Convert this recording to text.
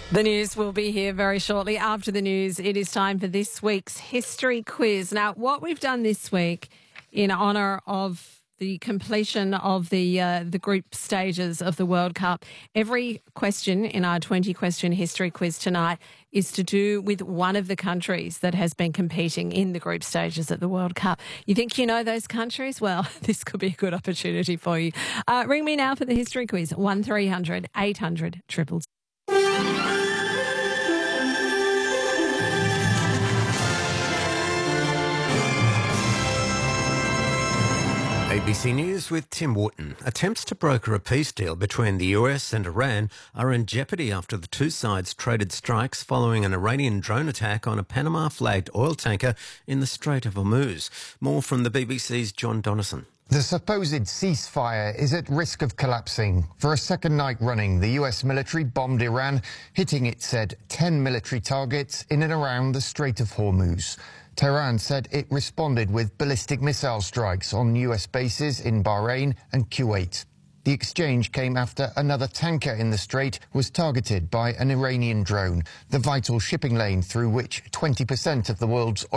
The news will be here very shortly. After the news, it is time for this week's history quiz. Now, what we've done this week in honour of the completion of the group stages of the World Cup, every question in our 20-question history quiz tonight is to do with one of the countries that has been competing in the group stages at the World Cup. You think you know those countries? Well, this could be a good opportunity for you. Ring me now for the history quiz, 1300 800 000. ABC News with Tim Wharton. Attempts to broker a peace deal between the US and Iran are in jeopardy after the two sides traded strikes following an Iranian drone attack on a Panama-flagged oil tanker in the Strait of Hormuz. More from the BBC's John Donnison. The supposed ceasefire is at risk of collapsing. For a second night running, the US military bombed Iran, hitting, it said, 10 military targets in and around the Strait of Hormuz. Tehran said it responded with ballistic missile strikes on US bases in Bahrain and Kuwait. The exchange came after another tanker in the strait was targeted by an Iranian drone, the vital shipping lane through which 20% of the world's